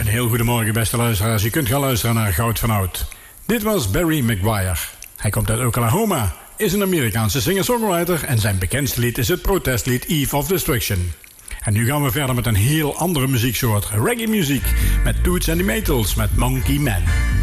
heel goedemorgen beste luisteraars. Je kunt gaan luisteren naar Goud van Oud. Dit was Barry Maguire. Hij komt uit Oklahoma, is een Amerikaanse singer-songwriter en zijn bekendste lied is het protestlied Eve of Destruction. En nu gaan we verder met een heel andere muzieksoort, reggae muziek, met Toots and the Maytals met Monkey Man.